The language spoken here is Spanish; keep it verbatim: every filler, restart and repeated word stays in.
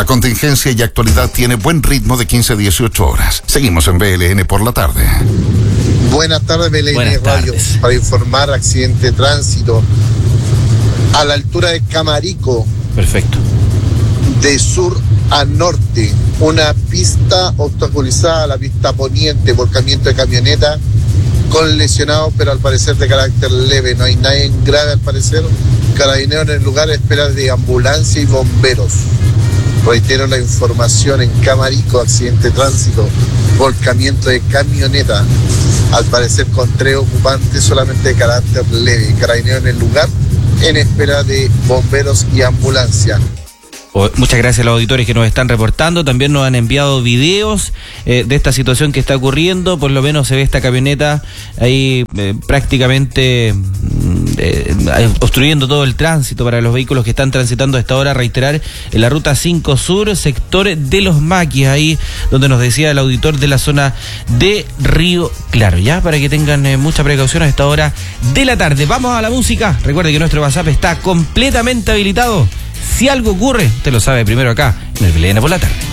La contingencia y actualidad tiene buen ritmo de quince a dieciocho horas. Seguimos en B L N por la tarde. Buenas tardes, B L N Buenas Radio. tardes. Para informar, accidente de tránsito a la altura de Camarico. Perfecto. De sur a norte, una pista obstaculizada, la pista poniente, volcamiento de camioneta con lesionados, pero al parecer de carácter leve, no hay nadie grave al parecer. Carabineros en el lugar, espera de ambulancia y bomberos. Reitero la información en Camarico, accidente de tránsito, volcamiento de camioneta, al parecer con tres ocupantes solamente de carácter leve. Carabineros en el lugar, en espera de bomberos y ambulancia. Muchas gracias a los auditores que nos están reportando. También nos han enviado videos eh, de esta situación que está ocurriendo. Por lo menos se ve esta camioneta ahí eh, prácticamente eh, obstruyendo todo el tránsito para los vehículos que están transitando a esta hora. Reiterar, en la ruta cinco Sur, sector de Los Maquis, ahí donde nos decía el auditor de la zona de Río Claro, ya para que tengan eh, mucha precaución a esta hora de la tarde. Vamos a la música. Recuerde que nuestro WhatsApp está completamente habilitado. Si algo ocurre, te lo sabe primero acá en el B L N por la tarde.